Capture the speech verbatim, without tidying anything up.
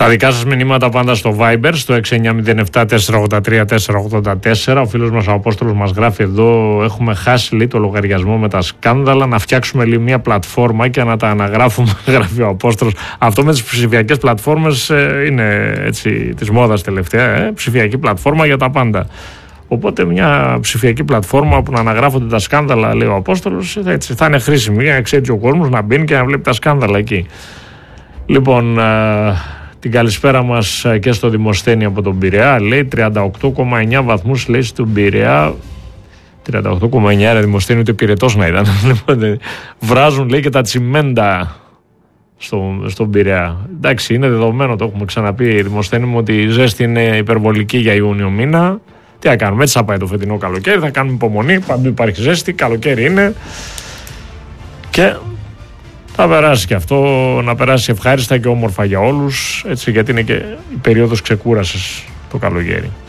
Τα δικά σας μηνύματα πάντα στο Viber, στο έξι εννιά μηδέν επτά τέσσερα ογδόντα τρία τέσσερα ογδόντα τέσσερα. Ο φίλος μας ο Απόστολος μας γράφει εδώ: έχουμε χάσει λέει, το λογαριασμό με τα σκάνδαλα. Να φτιάξουμε λέει, μια πλατφόρμα και να τα αναγράφουμε. Γράφει ο Απόστολος. Αυτό με τις ψηφιακές πλατφόρμες ε, είναι έτσι της μόδας τελευταία. Ε, ψηφιακή πλατφόρμα για τα πάντα. Οπότε μια ψηφιακή πλατφόρμα που να αναγράφονται τα σκάνδαλα, λέει ο Απόστολος, έτσι, θα είναι χρήσιμη για να ξέρει ο κόσμος να μπαίνει και να βλέπει τα σκάνδαλα εκεί. Λοιπόν. Ε, Την καλησπέρα μας και στο Δημοσθένη από τον Πειραιά. Λέει τριάντα οκτώ κόμμα εννιά βαθμούς λέει στον Πειραιά. τριάντα οκτώ κόμμα εννιά ρε Δημοσθένη, ούτε πυρετός να ήταν. Βράζουν λέει και τα τσιμέντα στο, στον Πειραιά. Εντάξει, είναι δεδομένο, το έχουμε ξαναπεί Δημοσθένη μου, ότι η ζέστη είναι υπερβολική για Ιούνιο μήνα. Τι θα κάνουμε, έτσι θα πάει το φετινό καλοκαίρι. Θα κάνουμε υπομονή, παντού υπάρχει ζέστη, καλοκαίρι είναι. Και θα περάσει και αυτό, να περάσει ευχάριστα και όμορφα για όλους, έτσι, γιατί είναι και η περίοδος ξεκούρασης το καλοκαίρι.